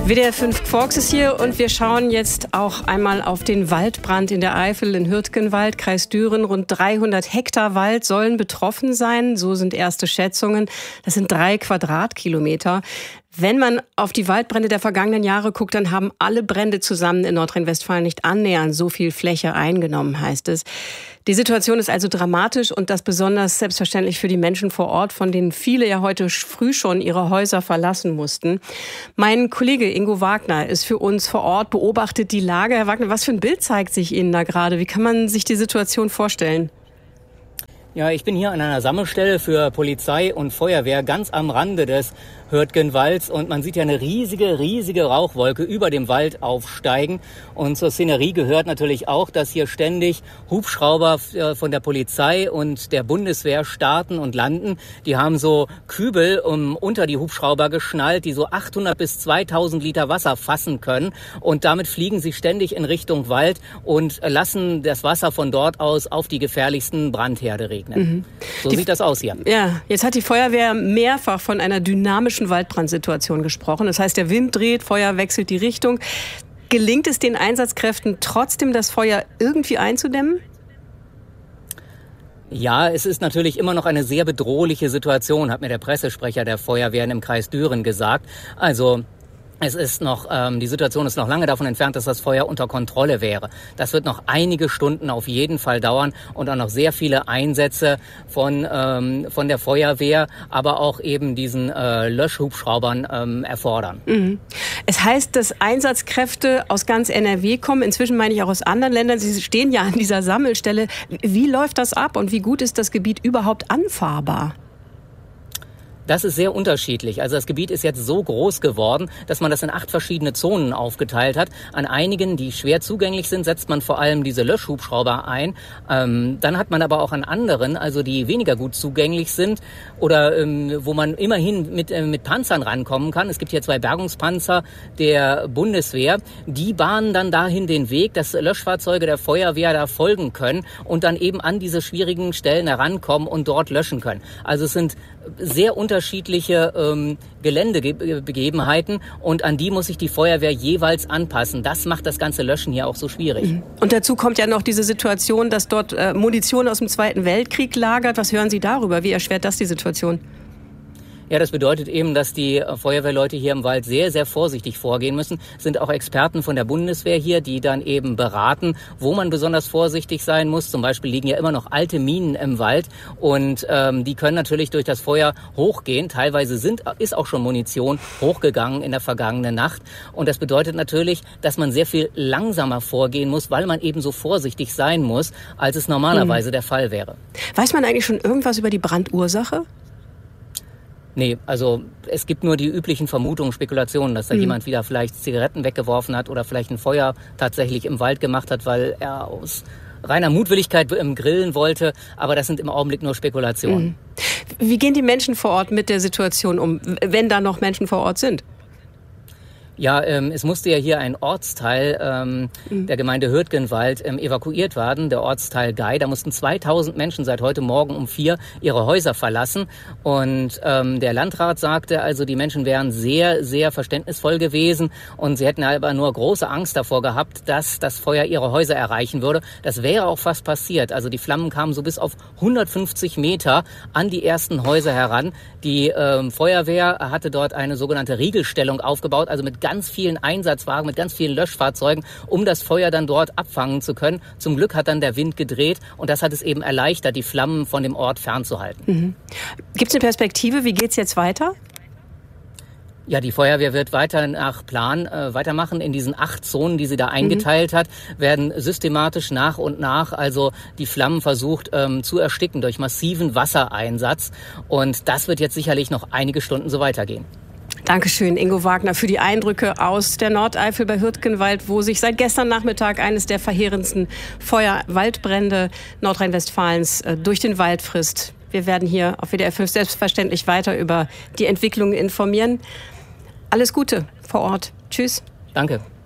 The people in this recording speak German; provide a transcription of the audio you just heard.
WDR 5 Quarks ist hier und wir schauen jetzt auch einmal auf den Waldbrand in der Eifel in Hürtgenwald, Kreis Düren. Rund 300 Hektar Wald sollen betroffen sein, so sind erste Schätzungen. Das sind 3 Quadratkilometer. Wenn man auf die Waldbrände der vergangenen Jahre guckt, dann haben alle Brände zusammen in Nordrhein-Westfalen nicht annähernd so viel Fläche eingenommen, heißt es. Die Situation ist also dramatisch und das besonders selbstverständlich für die Menschen vor Ort, von denen viele ja heute früh schon ihre Häuser verlassen mussten. Mein Kollege Ingo Wagner ist für uns vor Ort, beobachtet die Lage. Herr Wagner, was für ein Bild zeigt sich Ihnen da gerade? Wie kann man sich die Situation vorstellen? Ja, ich bin hier an einer Sammelstelle für Polizei und Feuerwehr ganz am Rande des Hürtgenwalds und man sieht ja eine riesige Rauchwolke über dem Wald aufsteigen. Und zur Szenerie gehört natürlich auch, dass hier ständig Hubschrauber von der Polizei und der Bundeswehr starten und landen. Die haben so Kübel unter die Hubschrauber geschnallt, die so 800 bis 2000 Liter Wasser fassen können. Und damit fliegen sie ständig in Richtung Wald und lassen das Wasser von dort aus auf die gefährlichsten Brandherde regnen. So sieht das aus hier. Ja, jetzt hat die Feuerwehr mehrfach von einer dynamischen Waldbrandsituation gesprochen. Das heißt, der Wind dreht, Feuer wechselt die Richtung. Gelingt es den Einsatzkräften trotzdem, das Feuer irgendwie einzudämmen? Ja, es ist natürlich immer noch eine sehr bedrohliche Situation, hat mir der Pressesprecher der Feuerwehren im Kreis Düren gesagt. Also es ist noch, die Situation ist noch lange davon entfernt, dass das Feuer unter Kontrolle wäre. Das wird noch einige Stunden auf jeden Fall dauern und auch noch sehr viele Einsätze von der Feuerwehr, aber auch eben diesen Löschhubschraubern erfordern. Mhm. Es heißt, dass Einsatzkräfte aus ganz NRW kommen, inzwischen meine ich auch aus anderen Ländern. Sie stehen ja an dieser Sammelstelle. Wie läuft das ab und wie gut ist das Gebiet überhaupt anfahrbar? Das ist sehr unterschiedlich. Also das Gebiet ist jetzt so groß geworden, dass man das in 8 verschiedene Zonen aufgeteilt hat. An einigen, die schwer zugänglich sind, setzt man vor allem diese Löschhubschrauber ein. Dann hat man aber auch an anderen, also die weniger gut zugänglich sind oder wo man immerhin mit Panzern rankommen kann. Es gibt hier 2 Bergungspanzer der Bundeswehr. Die bahnen dann dahin den Weg, dass Löschfahrzeuge der Feuerwehr da folgen können und dann eben an diese schwierigen Stellen herankommen und dort löschen können. Also es sind sehr unterschiedliche Geländebegebenheiten und an die muss sich die Feuerwehr jeweils anpassen. Das macht das ganze Löschen hier auch so schwierig. Und dazu kommt ja noch diese Situation, dass dort Munition aus dem Zweiten Weltkrieg lagert. Was hören Sie darüber? Wie erschwert das die Situation? Ja, das bedeutet eben, dass die Feuerwehrleute hier im Wald sehr, sehr vorsichtig vorgehen müssen. Es sind auch Experten von der Bundeswehr hier, die dann eben beraten, wo man besonders vorsichtig sein muss. Zum Beispiel liegen ja immer noch alte Minen im Wald und die können natürlich durch das Feuer hochgehen. Teilweise ist auch schon Munition hochgegangen in der vergangenen Nacht. Und das bedeutet natürlich, dass man sehr viel langsamer vorgehen muss, weil man eben so vorsichtig sein muss, als es normalerweise der Fall wäre. Weiß man eigentlich schon irgendwas über die Brandursache? Nee, also es gibt nur die üblichen Vermutungen, Spekulationen, dass da jemand wieder vielleicht Zigaretten weggeworfen hat oder vielleicht ein Feuer tatsächlich im Wald gemacht hat, weil er aus reiner Mutwilligkeit grillen wollte. Aber das sind im Augenblick nur Spekulationen. Wie gehen die Menschen vor Ort mit der Situation um, wenn da noch Menschen vor Ort sind? Ja, es musste ja hier ein Ortsteil der Gemeinde Hürtgenwald evakuiert werden, der Ortsteil Gei. Da mussten 2000 Menschen seit heute Morgen um 4 ihre Häuser verlassen. Und der Landrat sagte, also die Menschen wären sehr, sehr verständnisvoll gewesen und sie hätten aber nur große Angst davor gehabt, dass das Feuer ihre Häuser erreichen würde. Das wäre auch fast passiert. Also die Flammen kamen so bis auf 150 Meter an die ersten Häuser heran. Die Feuerwehr hatte dort eine sogenannte Riegelstellung aufgebaut, also mit ganz vielen Einsatzwagen, mit ganz vielen Löschfahrzeugen, um das Feuer dann dort abfangen zu können. Zum Glück hat dann der Wind gedreht und das hat es eben erleichtert, die Flammen von dem Ort fernzuhalten. Gibt es eine Perspektive? Wie geht es jetzt weiter? Ja, die Feuerwehr wird weiter nach Plan weitermachen. In diesen 8 Zonen, die sie da eingeteilt hat, werden systematisch nach und nach also die Flammen versucht zu ersticken durch massiven Wassereinsatz. Und das wird jetzt sicherlich noch einige Stunden so weitergehen. Dankeschön, Ingo Wagner, für die Eindrücke aus der Nordeifel bei Hürtgenwald, wo sich seit gestern Nachmittag eines der verheerendsten Waldbrände Nordrhein-Westfalens durch den Wald frisst. Wir werden hier auf WDR 5 selbstverständlich weiter über die Entwicklungen informieren. Alles Gute vor Ort. Tschüss. Danke.